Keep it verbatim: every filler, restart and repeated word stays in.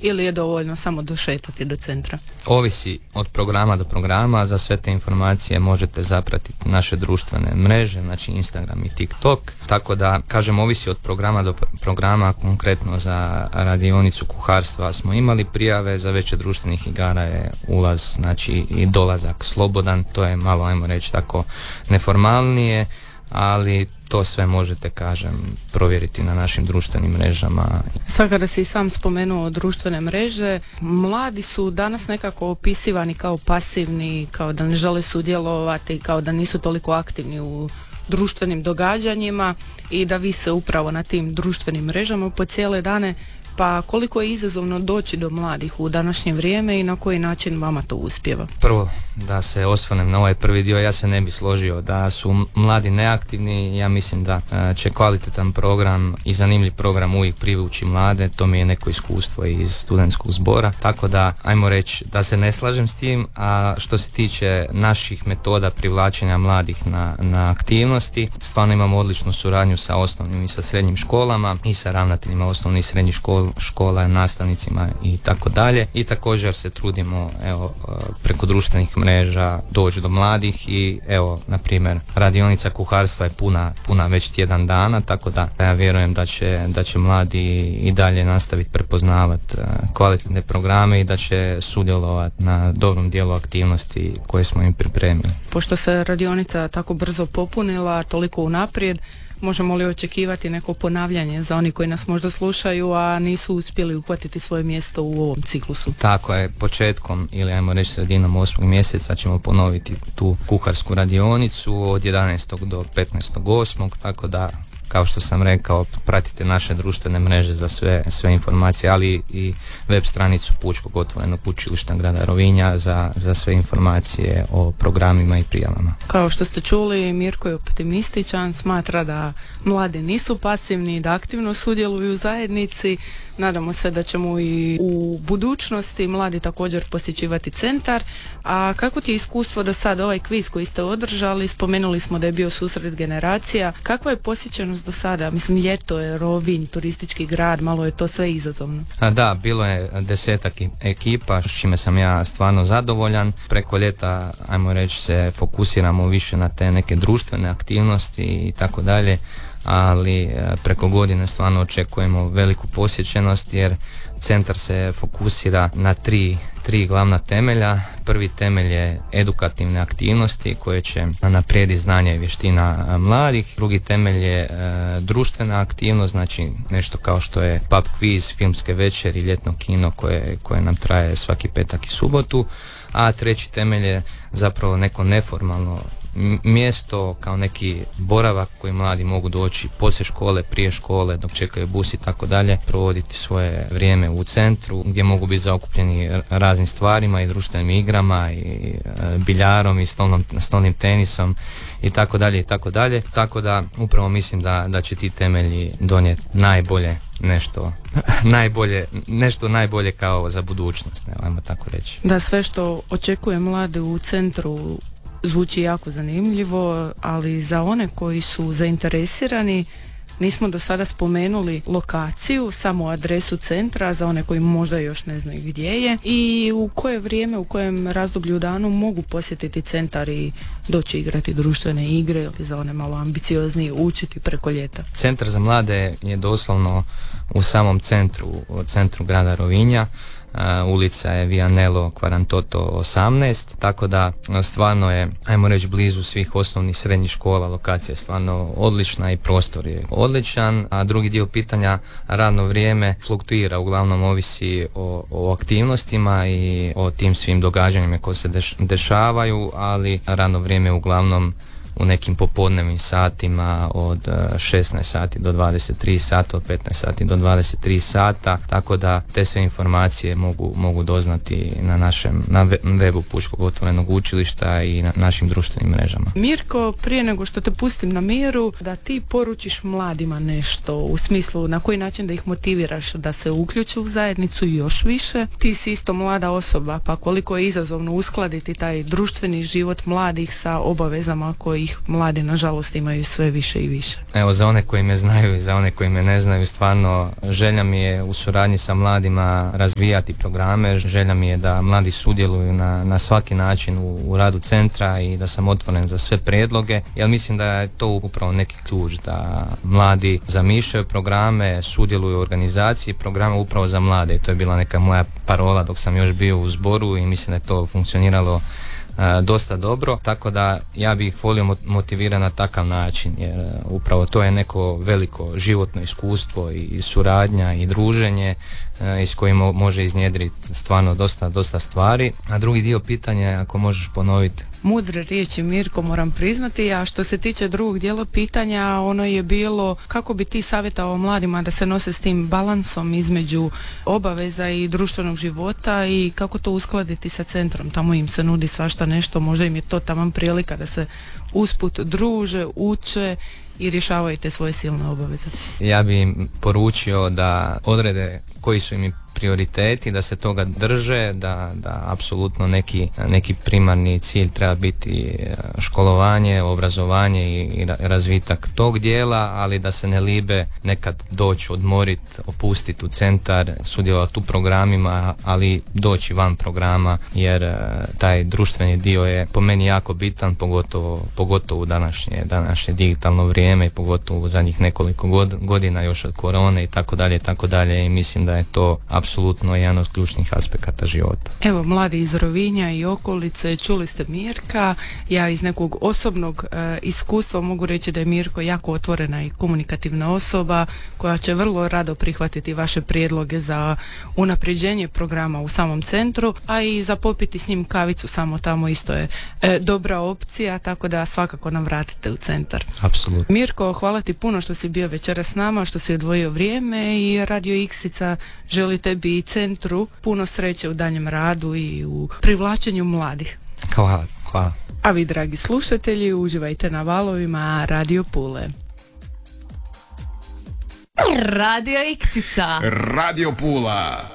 ili je dovoljno samo došetati do centra? Ovisi od programa do programa. Za sve te informacije možete zapratiti naše društvene mreže, znači Instagram i TikTok. Tako da, kažem, ovisi od programa do programa. Konkretno za radionicu kuharstva smo imali prijave, za veće društvenih igara je ulaz, znači i dolazak slobodan. To je malo, ajmo reći tako, neformalnije, ali to sve možete, kažem, provjeriti na našim društvenim mrežama. Sad kada si sam spomenuo društvene mreže, mladi su danas nekako opisivani kao pasivni, kao da ne žele sudjelovati, kao da nisu toliko aktivni u društvenim događanjima i da vise upravo na tim društvenim mrežama po cijele dane. Pa koliko je izazovno doći do mladih u današnje vrijeme i na koji način vama to uspijeva? Prvo, da se osvrnem na ovaj prvi dio, ja se ne bi složio da su mladi neaktivni. Ja mislim da će kvalitetan program i zanimljiv program uvijek privući mlade. To mi je neko iskustvo iz studentskog zbora. Tako da, ajmo reći da se ne slažem s tim. A što se tiče naših metoda privlačenja mladih na, na aktivnosti, stvarno imamo odličnu suradnju sa osnovnim i sa srednjim školama i sa ravnateljima osnovnih i srednjih škola, škola, nastavnicima i tako dalje. I također se trudimo, evo, preko društvenih mreža doći do mladih i evo, na primjer, radionica kuharstva je puna, puna već tjedan dana, tako da ja vjerujem da će, da će mladi i dalje nastaviti prepoznavati kvalitetne programe i da će sudjelovati na dobrom dijelu aktivnosti koje smo im pripremili. Pošto se radionica tako brzo popunila, toliko unaprijed, možemo li očekivati neko ponavljanje za oni koji nas možda slušaju, a nisu uspjeli uhvatiti svoje mjesto u ovom ciklusu? Tako je, početkom ili ajmo reći sredinom osmog mjeseca ćemo ponoviti tu kuharsku radionicu od jedanaestog do petnaestog osmog tako da, kao što sam rekao, pratite naše društvene mreže za sve, sve informacije, ali i web stranicu Pučkog otvorenog učilišta grada Rovinja za, za sve informacije o programima i prijavama. Kao što ste čuli, Mirko je optimističan, smatra da mladi nisu pasivni, da aktivno sudjeluju u zajednici. Nadamo se da ćemo i u budućnosti mladi također posjećivati centar. A kako ti je iskustvo do sada, ovaj kviz koji ste održali, spomenuli smo da je bio susret generacija, kakva je posjećenost do sada? Mislim, ljeto je, Rovinj, turistički grad, malo je to sve izazovno. A da, bilo je desetak ekipa, s čime sam ja stvarno zadovoljan. Preko ljeta, ajmo reći, se fokusiramo više na te neke društvene aktivnosti i tako dalje, ali preko godine stvarno očekujemo veliku posjećenost jer centar se fokusira na tri, tri glavna temelja. Prvi temelj je edukativne aktivnosti koje će naprijediti znanja i vještina mladih. Drugi temelj je e, društvena aktivnost, znači nešto kao što je pub quiz, filmske večeri, ljetno kino koje, koje nam traje svaki petak i subotu. A treći temelj je zapravo neko neformalno mjesto, kao neki boravak koji mladi mogu doći poslije škole, prije škole, dok čekaju bus i tako dalje, provoditi svoje vrijeme u centru gdje mogu biti zaokupljeni raznim stvarima i društvenim igrama i e, biljarom i stolnom, stolnim tenisom i tako dalje i tako dalje. Tako da upravo mislim da, da će ti temelji donijeti najbolje nešto najbolje, nešto najbolje kao za budućnost, ne, ajmo tako reći. Da, sve što očekuje mlade u centru zvuči jako zanimljivo, ali za one koji su zainteresirani nismo do sada spomenuli lokaciju, samo adresu centra, za one koji možda još ne znaju gdje je i u koje vrijeme, u kojem razdoblju danu mogu posjetiti centar i doći igrati društvene igre ili za one malo ambicioznije učiti preko ljeta. Centar za mlade je doslovno u samom centru, u centru grada Rovinja. Uh, ulica je Vianello Quarantotto osamnaest, tako da stvarno je, ajmo reći, blizu svih osnovnih srednjih škola. Lokacija je stvarno odlična i prostor je odličan. A drugi dio pitanja, radno vrijeme fluktuira, uglavnom ovisi o, o aktivnostima i o tim svim događanjima koje se deš, dešavaju, ali radno vrijeme uglavnom u nekim popodnevnim satima od šesnaest sati do dvadeset tri sata, od petnaest sati do dvadeset tri sata, tako da te sve informacije mogu, mogu doznati na našem na webu Pučkog otvorenog učilišta i na našim društvenim mrežama. Mirko, prije nego što te pustim na miru, da ti poručiš mladima nešto u smislu na koji način da ih motiviraš da se uključe u zajednicu još više. Ti si isto mlada osoba, pa koliko je izazovno uskladiti taj društveni život mladih sa obavezama koji kojih mladi nažalost imaju sve više i više. Evo, za one koji me znaju i za one koji me ne znaju, stvarno želja mi je u suradnji sa mladima razvijati programe, želja mi je da mladi sudjeluju na, na svaki način u, u radu centra i da sam otvoren za sve prijedloge, jer mislim da je to upravo neki ključ, da mladi zamišljaju programe, sudjeluju u organizaciji programa upravo za mlade. To je bila neka moja parola dok sam još bio u zboru i mislim da je to funkcioniralo dosta dobro, tako da ja bih ih volio motivirati na takav način, jer upravo to je neko veliko životno iskustvo i suradnja i druženje iz kojim može iznjedriti stvarno dosta, dosta stvari. A drugi dio pitanja, ako možeš ponoviti. Mudre riječi, Mirko, moram priznati. A što se tiče drugog dijela pitanja, ono je bilo kako bi ti savjetovao mladima da se nose s tim balansom između obaveza i društvenog života i kako to uskladiti sa centrom. Tamo im se nudi svašta nešto, možda im je to taman prilika da se usput druže, uče i rješavaju te svoje silne obaveze. Ja bi im poručio da odrede koji su im prioriteti, da se toga drže, da, da apsolutno neki, neki primarni cilj treba biti školovanje, obrazovanje i, i razvitak tog dijela, ali da se ne libe nekad doći, odmoriti, opustiti u centar, sudjelovati u programima, ali doći van programa, jer taj društveni dio je po meni jako bitan, pogotovo, pogotovo u današnje, današnje digitalno vrijeme i pogotovo u zadnjih nekoliko god, godina još od korone i tako dalje, tako dalje, i mislim da je to apsolutno jedan od ključnih aspekata života. Evo, mladi iz Rovinja i okolice, čuli ste Mirka. Ja iz nekog osobnog e, iskustva mogu reći da je Mirko jako otvorena i komunikativna osoba koja će vrlo rado prihvatiti vaše prijedloge za unapređenje programa u samom centru, a i za popiti s njim kavicu samo tamo isto je e, dobra opcija, tako da svakako nam vratite u centar. Apsolutno. Mirko, hvala ti puno što si bio večeras s nama, što si odvojio vrijeme, i Radio Iksica želi tebi i centru puno sreće u daljem radu i u privlačenju mladih. Hvala, hvala. A vi, dragi slušatelji, uživajte na valovima Radio Pule. Radio Iksica. Radio Pula.